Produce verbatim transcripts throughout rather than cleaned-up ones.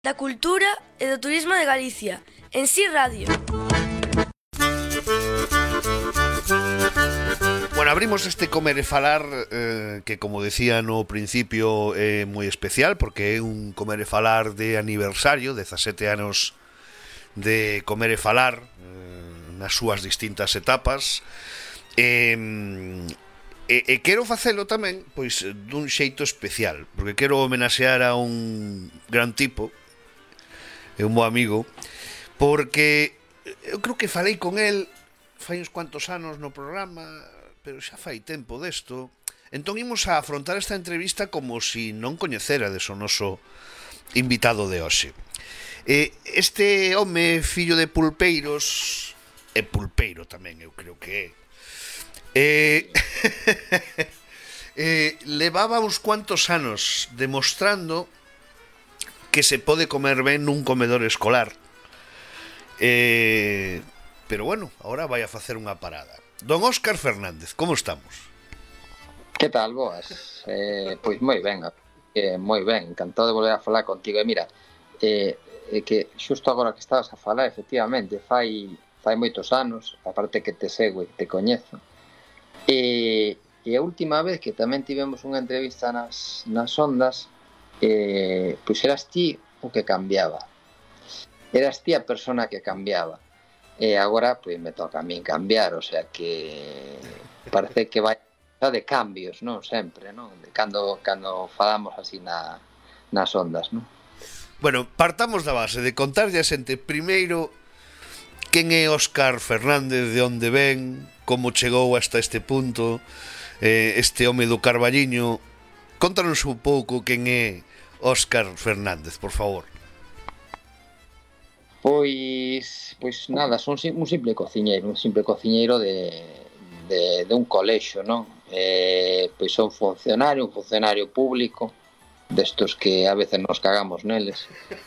Da cultura e do turismo de Galicia, en Si Radio. Bueno, abrimos este Comer e Falar eh, que, como decía no principio, é moi especial porque é un Comer e Falar de aniversario, dezasete anos de Comer e Falar eh, nas súas distintas etapas. E, e, e quero facelo tamén pois dun xeito especial, porque quero homenaxear a un gran tipo, é un bo amigo, porque eu creo que falei con el fai uns cuantos anos no programa, pero xa fai tempo desto. Entón imos a afrontar esta entrevista como si non coñecerades o noso invitado de hoxe. Eh, este home fillo de pulpeiros, é pulpeiro tamén, eu creo que é. Eh, eh, levaba uns cuantos anos demostrando que se pode comer ben nun comedor escolar. Eh, pero bueno, ahora vai a facer unha parada. Don Óscar Fernández, como estamos? Que tal, boas? Eh, pois moi ben, eh, moi ben, encantado de volver a falar contigo. E mira, eh, eh, que xusto agora que estabas a falar, efectivamente, fai fai moitos anos, aparte que te sigo e te coñezo. E, e a última vez que tamén tivemos unha entrevista nas, nas ondas, eh, pois eras ti o que cambiaba. Eras ti a persona que cambiaba. E agora, pois, me toca a min cambiar, o sea que parece que vai de cambios, non? Sempre, non? De cando, cando falamos así na, nas ondas, non? Bueno, partamos da base de contarlle a xente primeiro quen é Óscar Fernández, de onde ven, como chegou hasta este punto, eh, este home do Carballiño. Contanos un pouco quen é Óscar Fernández, por favor. Pois, pois nada, son un simple cociñeiro, un simple cociñeiro de, de, de un colexio, non? Eh, pois son funcionario, un funcionario público, destos que a veces nos cagamos neles.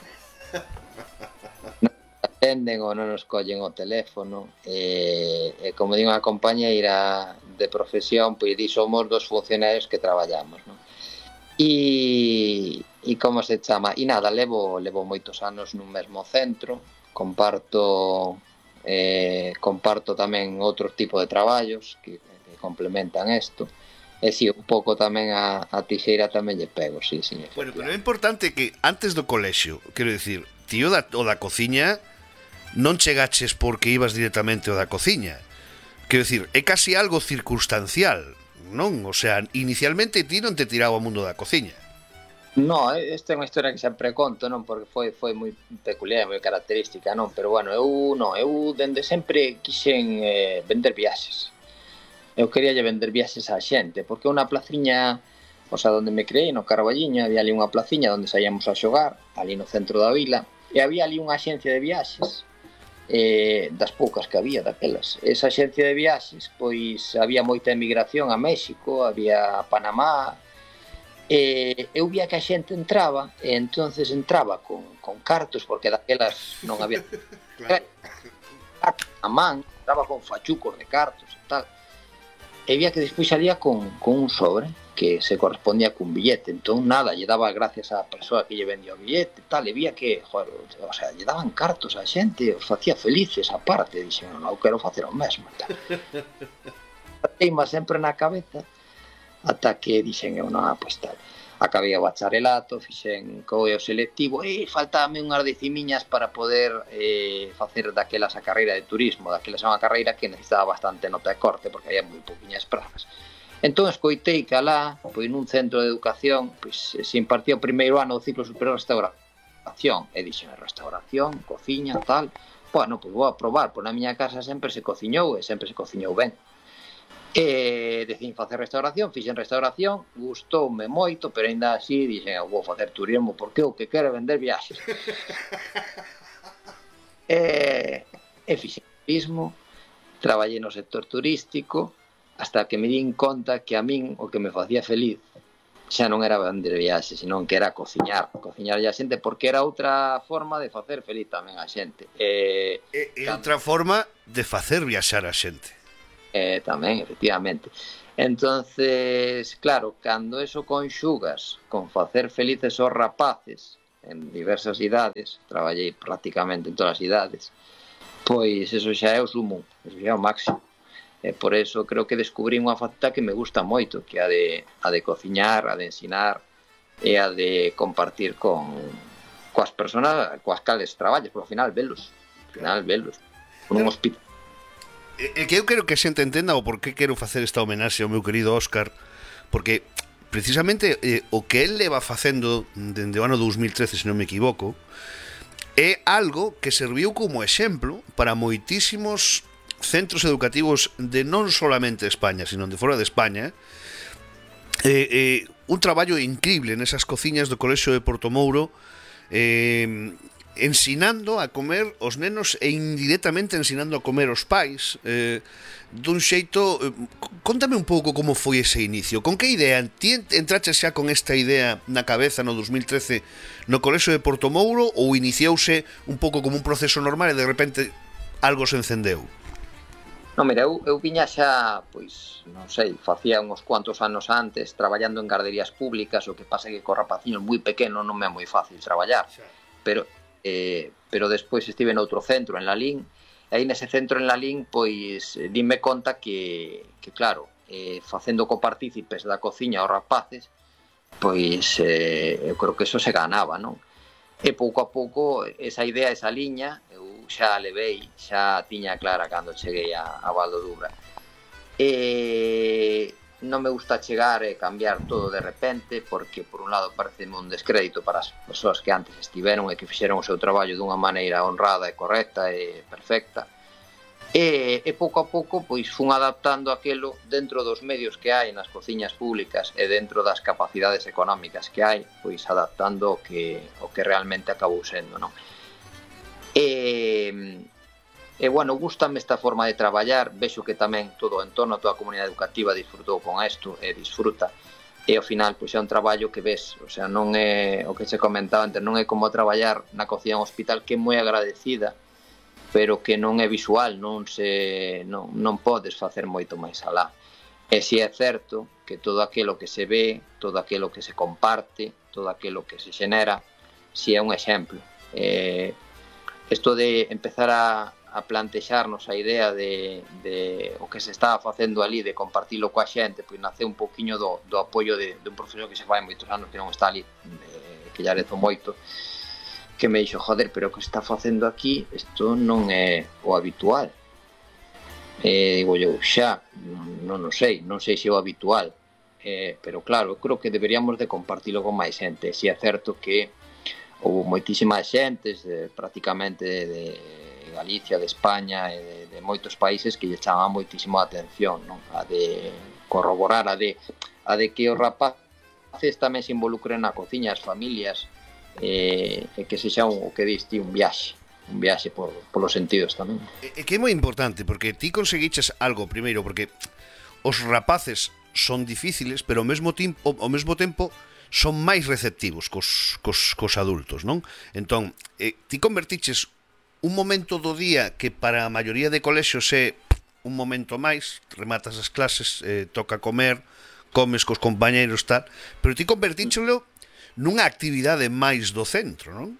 Non nos atenden ou non nos collen o teléfono. E, e como digo, a compañeira de profesión, pois di, somos dos funcionarios que traballamos, non? E, e como se chama? E nada, levo, levo moitos anos nun mesmo centro, comparto eh, comparto tamén outro tipo de traballos que, que complementan isto. E si, un pouco tamén a, a tixeira tamén lle pego, si, si. Bueno, pero é importante que antes do colexio, quero dicir, tío da, o da cociña non chegaches porque ibas directamente ao da cociña. Quero dicir, é casi algo circunstancial, non? O sea, inicialmente ti non te tiraba ao mundo da cociña. No, esta é unha historia que sempre conto, non? Porque foi foi moi peculiar, moi característica, non? Pero bueno, eu non, eu dende sempre quixen eh, vender viaxes. Eu queríalle vender viaxes á xente, porque unha placiña, o sea, onde me creei, no Carballiño, había ali unha placiña onde saíamos a xogar, ali no centro da vila, e había ali unha axencia de viaxes, eh, das poucas que había daquelas. Esa axencia de viaxes, pois había moita emigración a México, había a Panamá, e eu via que a xente entraba, e entonces entraba con, con cartos, porque daquelas non había claro. A man, entraba con fachucos de cartos e tal, e via que despois salía con, con un sobre que se correspondía cun billete. Entón nada, lle daba gracias á persoa que lle vendía o billete e tal, e via que, joder, o sea, lle daban cartos á xente, os facía felices aparte, dixen, non, eu quero facer o mesmo e tal. Teima sempre na cabeza, ata que dixen eu, non, pois tal, acabei o bacharelato, fixen co o selectivo, e faltame unhas decimiñas para poder eh, facer daquelas a carreira de turismo, daquelas a unha carreira que necesitaba bastante nota de corte, porque había moi pouquiñas prazas. Entón, escoitei que alá, pois nun centro de educación, pois se impartía o primeiro ano do ciclo superior de restauración, e dixen, restauración, cociña, tal, bueno, pois vou a probar, pois na miña casa sempre se cociñou, e sempre se cociñou ben. E decidín facer restauración, fixen restauración, gustoume moito, pero ainda así dixen, eu vou facer turismo porque o que quero é vender viaxes. e, e fixen turismo, traballei no sector turístico, hasta que me din conta que a min o que me facía feliz xa non era vender viaxes, senón que era cociñar, cociñar a xente, porque era outra forma de facer feliz tamén a xente. E, e, e outra forma de facer viaxar a xente. Eh, tamén, efectivamente. Entonces, claro, cando eso conxugas con facer felices os rapaces en diversas idades, traballei prácticamente en todas as idades, pois eso xa é o sumo, eso xa é o máximo. E por eso creo que descubrí unha faceta que me gusta moito, que é a de, a de cociñar, a de ensinar e a de compartir con coas persoas coas cales traballes, porque ao final velos, ao final velos, con un hospital. É que eu quero que a xente entenda o por que quero facer esta homenaxe ao meu querido Óscar, porque precisamente eh, o que el leva facendo dende o ano dous mil trece, se non me equivoco, é algo que serviu como exemplo para moitísimos centros educativos de non solamente España, sino de fora de España. Eh, eh, un traballo increíble nesas cociñas do Colexio de Portomouro, eh, ensinando a comer os nenos e indirectamente ensinando a comer os pais, eh, dun xeito. Eh, contame un pouco como foi ese inicio, con que idea ti entraches xa con esta idea na cabeza no dous mil trece no Colexio de Portomouro, ou iniciouse un pouco como un proceso normal e de repente algo se encendeu? Non, mira, eu, eu viña xa, pois, non sei, facía uns cuantos anos antes traballando en garderías públicas, o que pasa é que co rapaciños moi pequeno non me é moi fácil traballar, pero eh, pero despois estive noutro centro en Lalín, e aí nese centro en Lalín, pois, dime conta que, que claro, eh, facendo copartícipes da cociña aos rapaces, pois eh, eu creo que eso se ganaba, non? E pouco a pouco esa idea, esa liña, eu xa levei, xa tiña clara cando cheguei a, a Val do Dubra. E non me gusta chegar e cambiar todo de repente, porque por un lado parece un descrédito para as persoas que antes estiveron e que fixeron o seu traballo dunha maneira honrada e correcta e perfecta. E, e pouco a pouco pois fun adaptando aquelo dentro dos medios que hai nas cociñas públicas e dentro das capacidades económicas que hai, pois adaptando o que, o que realmente acabou sendo, non? E, e bueno, gústame esta forma de traballar, vexo que tamén todo o entorno, toda a comunidade educativa disfrutou con isto e disfruta, e ao final pois é un traballo que ves, o sea, non é o que se comentaba antes, non é como traballar na cociña en hospital, que é moi agradecida, pero que non é visual, non se non, non podes facer moito máis alá. E si é certo que todo aquilo que se ve, todo aquilo que se comparte, todo aquilo que se xenera, si é un exemplo. Eh, isto de empezar a, a plantexarnos a idea de, de o que se estaba facendo ali, de compartilo coa xente, pois nace un poquinho do, do apoio de, de un profesor que se fai moitos anos que non está ali, eh, que ya rezo moito, que me dixo, joder, pero o que está facendo aquí isto non é o habitual. E digo eu, xa, non, non sei, non sei se é o habitual, eh, pero claro, eu creo que deberíamos de compartilo con máis xente. Si é certo que houve moitísimas xentes, de, prácticamente de Galicia, de España e de, de moitos países que lle chaman moitísimo a atención, non? A de corroborar, a de, a de que os rapaces tamén se involucren na cociña, as familias, e eh, que sexa un, o que diste un viaxe un viaxe por, polos sentidos tamén. É que é moi importante, porque ti conseguiches algo primeiro, porque os rapaces son difíciles, pero ao mesmo tempo, ao mesmo tempo son máis receptivos cos, cos, cos adultos, non? Entón, eh, ti convertiches un momento do día que para a maioría de colexios é un momento máis, rematas as clases, eh, toca comer, comes cos compañeiros, tal, pero ti convertíchelo nunha actividade máis do centro, non?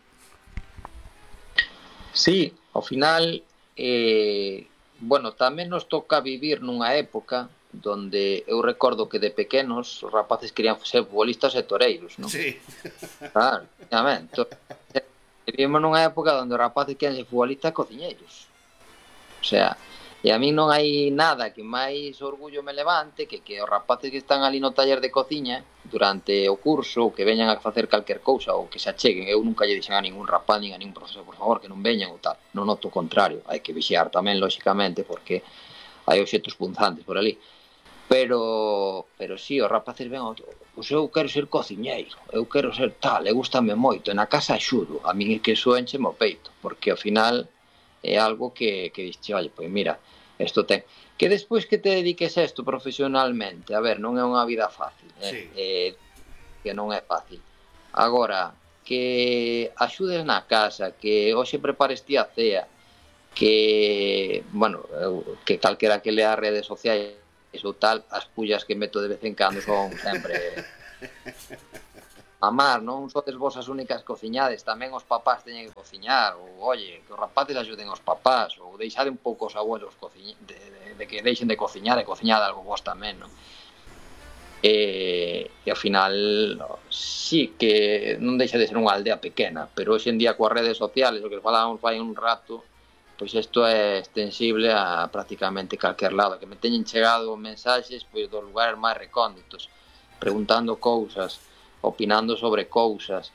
Sí, ao final, eh, bueno, tamén nos toca vivir nunha época donde eu recordo que de pequenos os rapaces querían ser futbolistas e toreiros, non? Sí. Claro, tamén. Vivimos nunha época onde os rapaces querían ser futbolistas e cociñeiros. O sea, e a mí non hai nada que máis orgullo me levante que que os rapaces que están ali no taller de cociña durante o curso, ou que veñan a facer calquer cousa, ou que se acheguen. Eu nunca lle dixen a ningún rapaz, nin a ningún profesor, por favor, que non veñan ou tal. Non noto o contrario. Hai que vixiar tamén, lóxicamente, porque hai obxetos punzantes por ali. Pero, pero sí, os rapaces ven, pois eu quero ser cociñeiro, eu quero ser tal, e gustame moito, e na casa axudo. A min é que iso encheme o peito, porque ao final é algo que, que dixi, olha, pois mira, isto ten. Que despois que te dediques a isto profesionalmente, a ver, non é unha vida fácil, eh? Sí. Eh, que non é fácil. Agora, que axudes na casa, que hoxe prepares ti a cea, que, bueno, que calquera que lea as redes sociais ou tal, as pullas que meto de vez en cando son sempre mamar, non sodes vos as únicas cociñades, tamén os papás teñen que cociñar, ou, oye, que os rapaces axuden aos papás, ou deixade un pouco os abuelos cociñ... de, de, de que deixen de cociñar e cociñar algo vos tamén, non? E, e ao final sí que non deixa de ser unha aldea pequena, pero hoxe en día coas redes sociales, o que falábamos fai un rato, pois isto é extensible a prácticamente calquer lado, que me teñen chegado mensaxes pois dos lugares máis recónditos, preguntando cousas, opinando sobre cousas,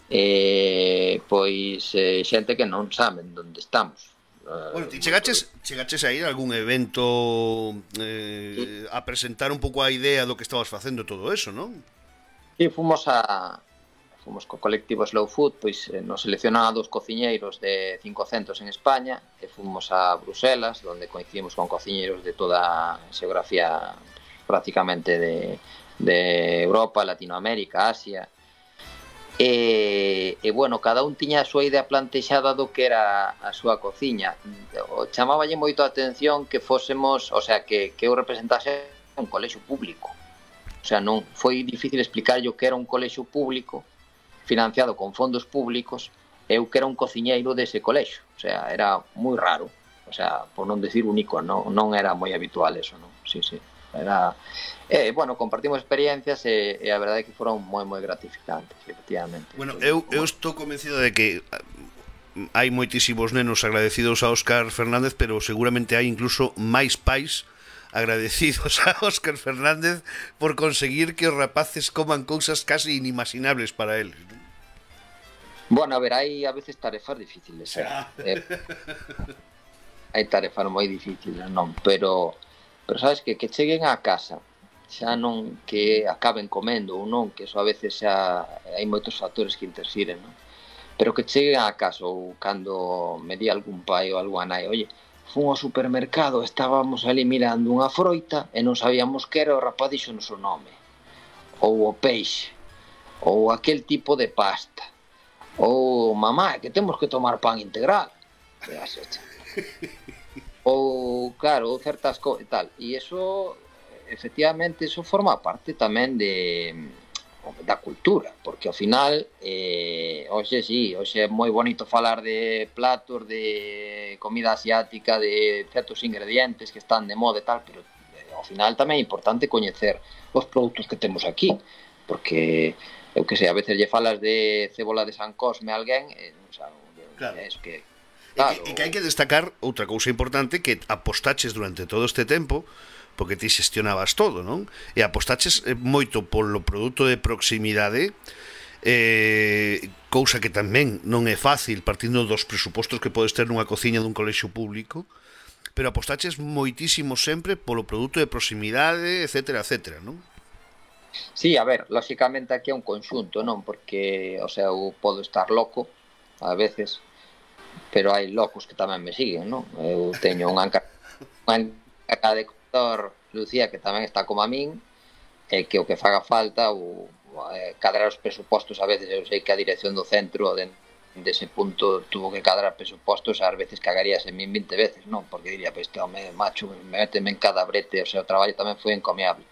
e pois eh, xente que non saben onde estamos. Bueno, ti chegaches, chegaches a ir a algún evento eh, sí. a presentar un pouco a idea do que estabas facendo todo eso, non? Sí, fomos a fomos co colectivo Slow Food, pois eh, nos seleccionaron a dos cociñeiros de cinco centros en España, e fomos a Bruselas, onde coincidimos con cociñeiros de toda a xeografía prácticamente de, de Europa, Latinoamérica, Asia. E, e bueno, cada un tiña a súa idea plantexada do que era a súa cociña. O chamáballe moito a atención que fósemos, o sea, que, que eu representase un colexio público. O sea, non foi difícil explicar yo que era un colexio público financiado con fondos públicos e eu que era un cociñeiro dese colexio. O sea, era moi raro. O sea, por non decir único, non, non era moi habitual eso, non? Sí, sí. Era, eh, bueno, compartimos experiencias e, e a verdade é que foron moi moi gratificantes, efectivamente. Bueno, eu, eu estou convencido de que hai moitísimos nenos agradecidos a Óscar Fernández, pero seguramente hai incluso máis pais agradecidos a Óscar Fernández por conseguir que os rapaces coman cousas casi inimaginables para eles. Bueno, a ver, hai a veces tarefas difíciles, eh? eh, hai tarefas moi difíciles, non, pero pero sabes que que cheguen á casa xa non que acaben comendo ou non, que eso a veces xa hai moitos factores que interfiren, non? Pero que cheguen á casa, ou cando me di algún pai ou algunha nai, oye, fun ao supermercado, estábamos ali mirando unha froita e non sabíamos que era, o rapaz dixonos o nome, ou o peixe, ou aquel tipo de pasta, ou mamá, que temos que tomar pan integral, ou claro, ou certas cousas e tal, e eso efectivamente eso forma parte tamén de da cultura, porque ao final eh, hoxe sí, hoxe é moi bonito falar de platos de comida asiática, de certos ingredientes que están de moda e tal, pero eh, ao final tamén é importante coñecer os produtos que temos aquí, porque eu que sei, a veces lle falas de cebola de San Cosme a alguén e non sabe, claro. É que claro. E, que, e que hai que destacar outra cousa importante, que apostaches durante todo este tempo, porque ti xestionabas todo, non? E apostaches moito polo produto de proximidade, eh, cousa que tamén non é fácil partindo dos presupostos que podes ter nunha cociña dun colexio público, pero apostaches moitísimo sempre polo produto de proximidade, etcétera, etcétera, non? Sí, a ver, lóxicamente aquí é un conxunto, non? Porque, o sea, eu podo estar loco a veces, pero hai locos que tamén me siguen, non? Eu teño unha encargada de cotor, Lucía, que tamén está como a min, e que o que faga falta ou eh, cadrar os presupostos, a veces eu sei que a dirección do centro de, dese punto tuvo que cadrar presupostos, ás veces cagarías en min vinte veces, non? Porque diría, pues, este home macho, me méteme en cada brete, o sea, o traballo tamén foi encomiable.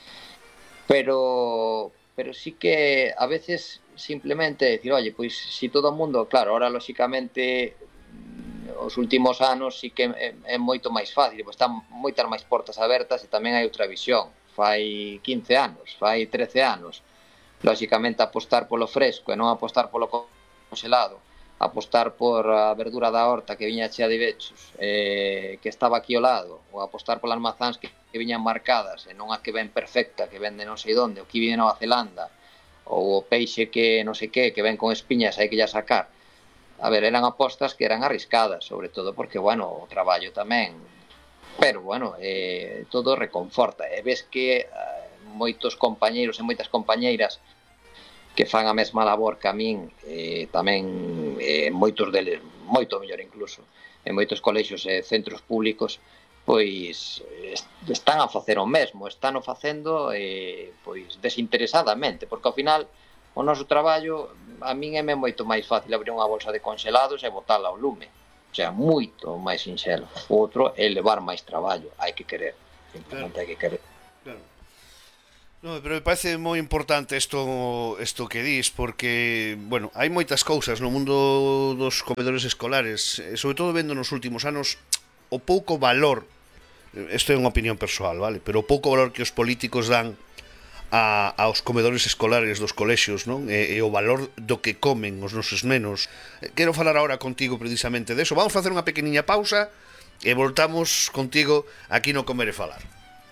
Pero pero sí que a veces simplemente decir, oye, pois si todo o mundo, claro, ahora lóxicamente os últimos anos sí que é, é moito máis fácil, pois están moitas máis portas abertas e tamén hai outra visión. Fai quince anos, fai trece anos, lóxicamente apostar polo fresco e non apostar polo congelado, apostar por a verdura da horta que viña chea de bechos, eh, que estaba aquí ao lado, ou apostar polas mazáns que, que viñan marcadas e non a que ven perfecta, que ven de non sei onde, o que viene de Nova Zelanda, ou o peixe que non sei que, que ven con espiñas, hai que ya sacar. A ver, eran apostas que eran arriscadas, sobre todo porque, bueno, o traballo tamén, pero, bueno, eh, todo reconforta, e ves que eh, moitos compañeiros e moitas compañeiras que fan a mesma labor que a min, eh, tamén eh, moitos deles, moito mellor incluso, en moitos colexios e centros públicos, pois están a facer o mesmo, están o facendo eh, pois desinteresadamente, porque ao final o noso traballo, a min é moito máis fácil abrir unha bolsa de congelados e botala ao lume, o sea, moito máis sinxelo. O outro é levar máis traballo, hai que querer, simplemente hai que querer. Claro. No, pero me parece moi importante isto isto que dis, porque, bueno, hai moitas cousas no mundo dos comedores escolares, e sobre todo vendo nos últimos anos o pouco valor, isto é unha opinión persoal, vale, pero o pouco valor que os políticos dan a, aos comedores escolares dos colexios, non? E, e o valor do que comen os nosos nenos. Quero falar agora contigo precisamente deso. Vamos facer unha pequeniña pausa e voltamos contigo aquí no Comer e Falar.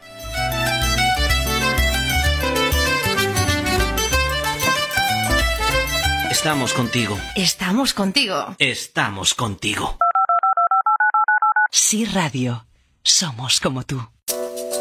Estamos contigo. Estamos contigo. Estamos contigo. Sí Radio. Somos como tú.